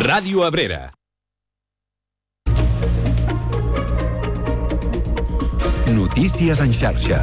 Ràdio Abrera. Notícies en xarxa.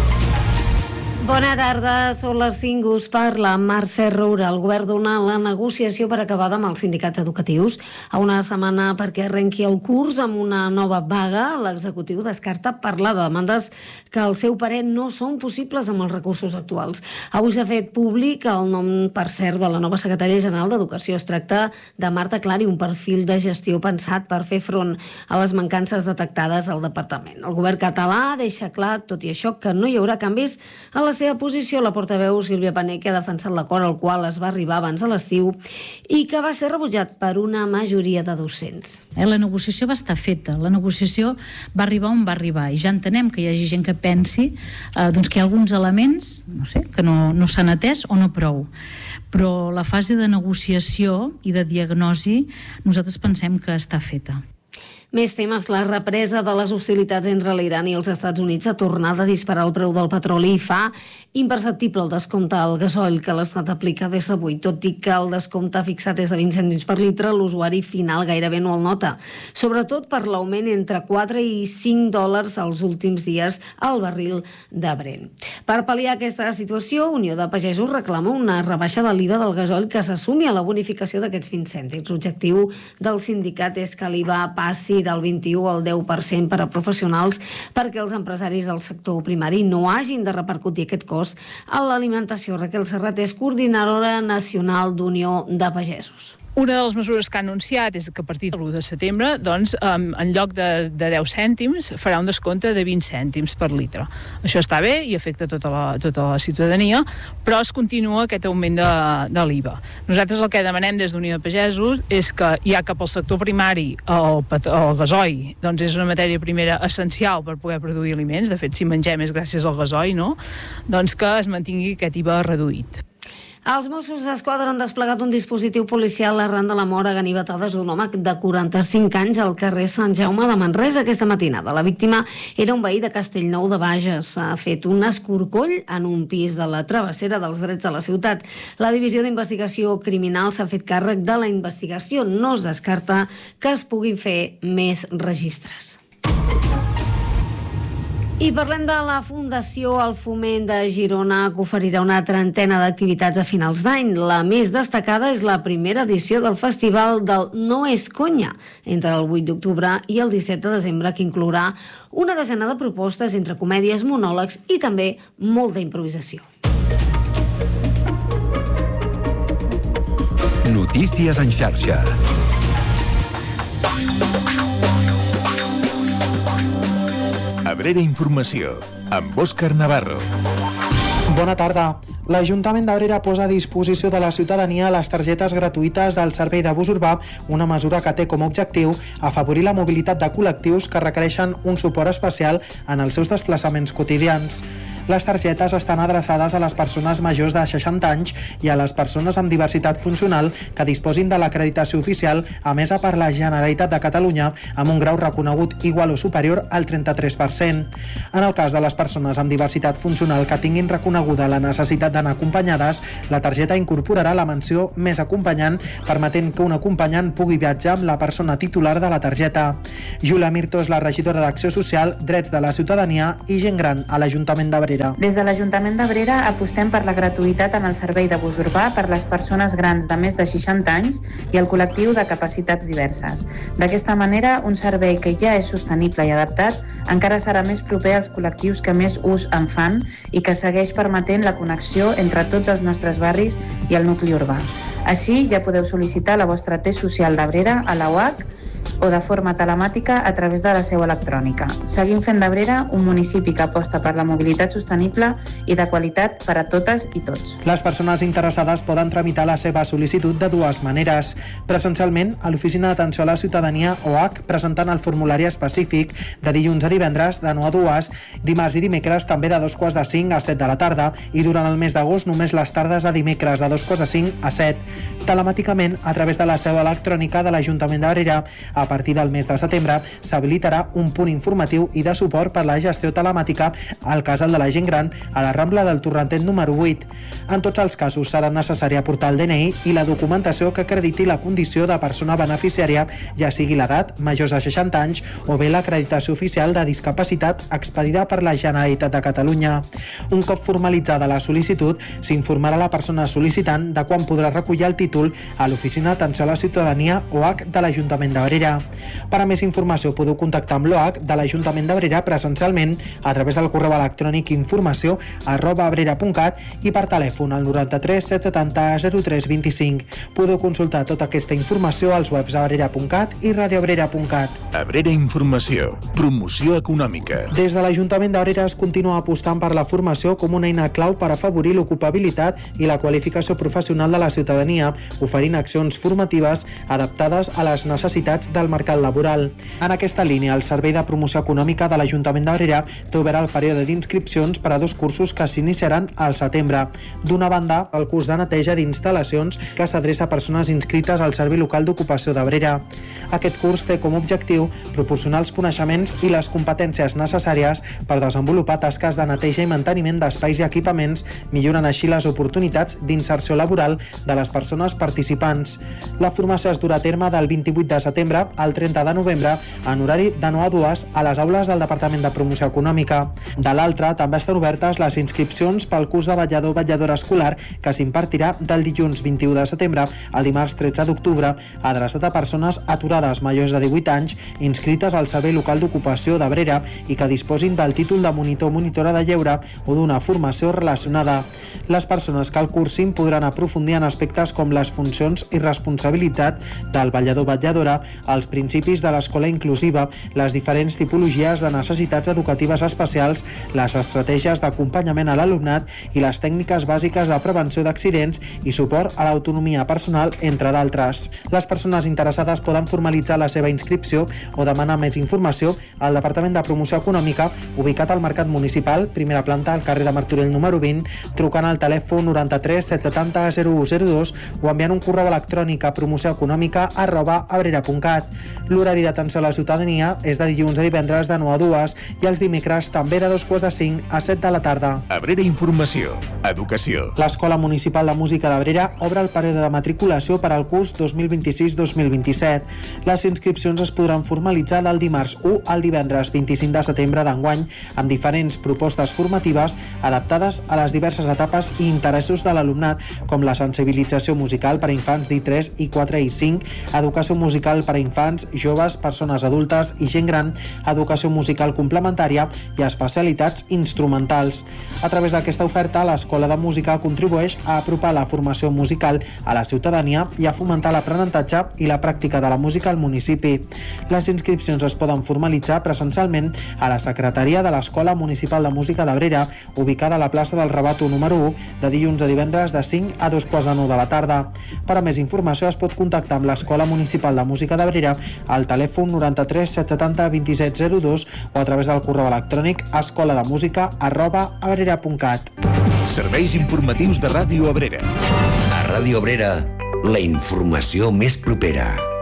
Bona tarda, són les 5, us parla Mercè Roura. El govern dona la negociació per acabar amb els sindicats educatius. A una setmana perquè arrenqui el curs amb una nova vaga, l'executiu descarta parlar de demandes que al seu parer no són possibles amb els recursos actuals. Avui s'ha fet públic el nom, per cert, de la nova secretària general d'Educació. Es tracta de Marta Clari, un perfil de gestió pensat per fer front a les mancances detectades al departament. El govern català deixa clar, tot i això, que no hi haurà canvis en la seva posició. La portaveu Sílvia Pané, que ha defensat l'acord al qual es va arribar abans de l'estiu i que va ser rebutjat per una majoria de docents. La negociació va estar feta, la negociació va arribar on va arribar i ja entenem que hi hagi gent que pensi que hi ha alguns elements, no sé, que no s'han atès o no prou. Però la fase de negociació i de diagnosi nosaltres pensem que està feta. Més temes. La represa de les hostilitats entre l'Iran i els Estats Units ha tornat a disparar el preu del petroli i fa imperceptible el descompte al gasoil que l'Estat aplica des d'avui. Tot i que el descompte fixat és de 20 cèntims per litre, l'usuari final gairebé no el nota, sobretot per l'augment entre 4 i 5 dòlars els últims dies al barril de Brent. Per pal·liar aquesta situació, Unió de Pagesos reclama una rebaixa de l'IVA del gasoil que s'assumi a la bonificació d'aquests 20 cèntims. L'objectiu del sindicat és que l'IVA passi del 21 al 10% per a professionals perquè els empresaris del sector primari no hagin de repercutir aquest cost a l'alimentació. Raquel Serrat és coordinadora nacional d'Unió de Pagesos. Una de les mesures que ha anunciat és que a partir de l'1 de setembre, en lloc de 10 cèntims, farà un descompte de 20 cèntims per litre. Això està bé i afecta tota la ciutadania, però es continua aquest augment de l'IVA. Nosaltres el que demanem des d'Unió de Pagesos és que, ja cap al sector primari, el gasoil és una matèria primera essencial per poder produir aliments, de fet, si mengem és gràcies al gasoil, no? Que es mantingui aquest IVA reduït. Els Mossos d'Esquadra han desplegat un dispositiu policial arran de la mort a ganivetades d'un home de 45 anys al carrer Sant Jaume de Manresa aquesta matinada. La víctima era un veí de Castellnou de Bages. Ha fet un escorcoll en un pis de la travessera dels Drets de la ciutat. La Divisió d'Investigació Criminal s'ha fet càrrec de la investigació. No es descarta que es puguin fer més registres. I parlem de la Fundació El Foment de Girona, que oferirà una trentena d'activitats a finals d'any. La més destacada és la primera edició del Festival del No és Conya, entre el 8 d'octubre i el 17 de desembre, que inclourà una desena de propostes entre comèdies, monòlegs i també molta improvisació. Notícies en xarxa. Abrera Informació, amb Òscar Navarro. Bona tarda. L'Ajuntament d'Abrera posa a disposició de la ciutadania les targetes gratuïtes del servei de bus urbà, una mesura que té com a objectiu afavorir la mobilitat de col·lectius que requereixen un suport especial en els seus desplaçaments quotidians. Les targetes estan adreçades a les persones majors de 60 anys i a les persones amb diversitat funcional que disposin de l'acreditació oficial emesa per la Generalitat de Catalunya amb un grau reconegut igual o superior al 33%. En el cas de les persones amb diversitat funcional que tinguin reconeguda la necessitat d'anar acompanyades, la targeta incorporarà la menció més acompanyant, permetent que un acompanyant pugui viatjar amb la persona titular de la targeta. Júlia Mirto és la regidora d'Acció Social, Drets de la Ciutadania i Gent Gran a l'Ajuntament d'Abrera. Des de l'Ajuntament d'Abrera apostem per la gratuïtat en el servei de bus urbà per les persones grans de més de 60 anys i el col·lectiu de capacitats diverses. D'aquesta manera, un servei que ja és sostenible i adaptat encara serà més proper als col·lectius que més ús en fan i que segueix permetent la connexió entre tots els nostres barris i el nucli urbà. Així, ja podeu sol·licitar la vostra T social d'Abrera a la UAC o de forma telemàtica a través de la seu electrònica. Seguim fent d'Abrera un municipi que aposta per la mobilitat sostenible i de qualitat per a totes i tots. Les persones interessades poden tramitar la seva sol·licitud de dues maneres. Presencialment, a l'Oficina d'Atenció a la Ciutadania, OAC, presentant el formulari específic de dilluns a divendres de 9 a 2, dimarts i dimecres també de 2:45 a 7 de la tarda i durant el mes d'agost només les tardes a dimecres de 2:45 a 7. Telemàticament, a través de la seu electrònica de l'Ajuntament d'Abrera, a partir del mes de setembre s'habilitarà un punt informatiu i de suport per la gestió telemàtica al casal de la gent gran a la Rambla del Torrentet número 8. En tots els casos serà necessari aportar el DNI i la documentació que acrediti la condició de persona beneficiària, ja sigui l'edat, majors de 60 anys, o bé l'acreditació oficial de discapacitat expedida per la Generalitat de Catalunya. Un cop formalitzada la sol·licitud, s'informarà la persona sol·licitant de quan podrà recollir el títol a l'Oficina d'Atenció a la Ciutadania OAC de l'Ajuntament d'Abrera. Per a més informació podeu contactar amb l'OAC de l'Ajuntament d'Abrera presencialment a través del correu electrònic informació@abrera.cat i per telèfon al 93 770 03 25. Podeu consultar tota aquesta informació als webs abrera.cat i radioabrera.cat. Abrera Informació. Promoció econòmica. Des de l'Ajuntament d'Abrera es continua apostant per la formació com una eina clau per afavorir l'ocupabilitat i la qualificació professional de la ciutadania, oferint accions formatives adaptades a les necessitats del mercat laboral. En aquesta línia, el Servei de Promoció Econòmica de l'Ajuntament d'Abrera té obert el període d'inscripcions per a 2 cursos que s'iniciaran al setembre. D'una banda, el curs de neteja d'instal·lacions que s'adreça a persones inscrites al Servei Local d'Ocupació d'Abrera. Aquest curs té com a objectiu proporcionar els coneixements i les competències necessàries per desenvolupar tasques de neteja i manteniment d'espais i equipaments, millorant així les oportunitats d'inserció laboral de les persones participants. La formació es durà a terme del 28 de setembre al 30 de novembre en horari de 9 a 2 a les aules del Departament de Promoció Econòmica. De l'altra, també estan obertes les inscripcions pel curs de vetllador-vetlladora escolar que s'impartirà del dilluns 21 de setembre al dimarts 13 d'octubre, adreçat a persones aturades majors de 18 anys inscrites al Servei Local d'Ocupació d'Abrera i que disposin del títol de monitor o monitora de lleure o d'una formació relacionada. Les persones que el cursin podran aprofundir en aspectes com les funcions i responsabilitat del vetllador-vetlladora, els principis de l'escola inclusiva, les diferents tipologies de necessitats educatives especials, les estratègies d'acompanyament a l'alumnat i les tècniques bàsiques de prevenció d'accidents i suport a l'autonomia personal, entre d'altres. Les persones interessades poden formalitzar la seva inscripció o demanar més informació al Departament de Promoció Econòmica, ubicat al Mercat Municipal, primera planta, al carrer de Martorell número 20, trucant al telèfon 93 770 0102 o enviant un correu electrònic a promocióeconòmica@abrera.cat. L'horari d'atenció a la ciutadania és de dilluns a divendres de 9 a 2 i els dimecres també de 2:45 a 7 de la tarda. Abrera Informació. Educació. L'Escola Municipal de Música d'Abrera obre el període de matriculació per al curs 2026-2027. Les inscripcions es podran formalitzar del dimarts 1 al divendres 25 de setembre d'enguany amb diferents propostes formatives adaptades a les diverses etapes i interessos de l'alumnat, com la sensibilització musical per a infants d'I3, I4 i 5, educació musical per a infants, joves, persones adultes i gent gran, educació musical complementària i especialitats instrumentals. A través d'aquesta oferta, l'Escola de Música contribueix a apropar la formació musical a la ciutadania i a fomentar l'aprenentatge i la pràctica de la música al municipi. Les inscripcions es poden formalitzar presencialment a la secretaria de l'Escola Municipal de Música d'Abrera, ubicada a la plaça del Rabato número 1, de dilluns a divendres de 5 a 2:45 de la tarda. Per a més informació es pot contactar amb l'Escola Municipal de Música d'Abrera al telèfon 93 770 2702 o a través del correu electrònic escolademusica@abrera.cat. Serveis informatius de Ràdio Abrera. A Ràdio Abrera, la informació més propera.